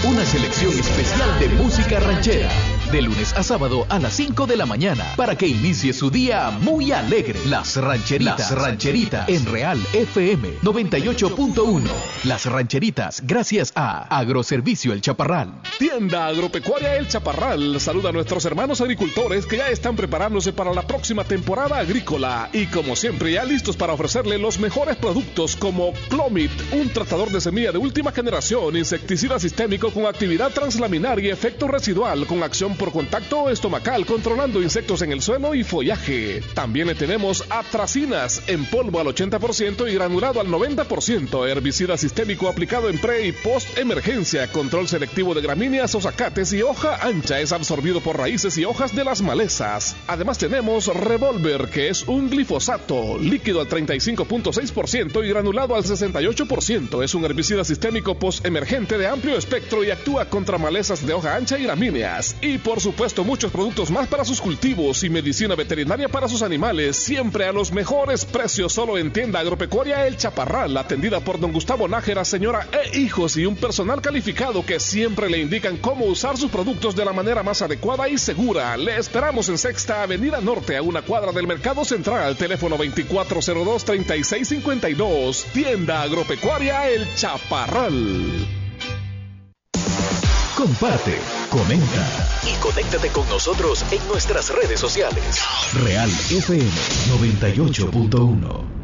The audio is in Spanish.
Una selección especial de música ranchera, de lunes a sábado a las 5 de la mañana, para que inicie su día muy alegre. Las Rancheritas, en Real FM 98.1. Las Rancheritas, gracias a Agroservicio El Chaparral. Tienda Agropecuaria El Chaparral saluda a nuestros hermanos agricultores que ya están preparándose para la próxima temporada agrícola y como siempre ya listos para ofrecerle los mejores productos como Clomid, un tratador de semilla de última generación, insecticida sistémico con actividad translaminar y efecto residual con acción por contacto estomacal controlando insectos en el suelo y follaje. También le tenemos atracinas en polvo al 80% y granulado al 90%, herbicida sistémico aplicado en pre y post emergencia, control selectivo de gramíneas o zacates y hoja ancha, es absorbido por raíces y hojas de las malezas. Además tenemos Revolver, que es un glifosato líquido al 35.6% y granulado al 68%, es un herbicida sistémico post emergente de amplio espectro y actúa contra malezas de hoja ancha y gramíneas. Y por supuesto muchos productos más para sus cultivos y medicina veterinaria para sus animales, siempre a los mejores precios, solo en Tienda Agropecuaria El Chaparral, atendida por don Gustavo Nájera, señora e hijos y un personal calificado que siempre le indican cómo usar sus productos de la manera más adecuada y segura. Le esperamos en Sexta Avenida Norte, a una cuadra del Mercado Central, teléfono 2402-3652. Tienda Agropecuaria El Chaparral. Comparte, comenta y conéctate con nosotros en nuestras redes sociales. Real FM 98.1.